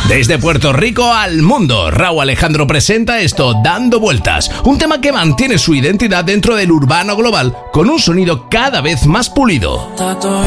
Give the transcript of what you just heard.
Desde Puerto Rico al mundo, Rauw Alejandro presenta esto, Dando Vueltas, un tema que mantiene su identidad dentro del urbano global con un sonido cada vez más pulido. Está todo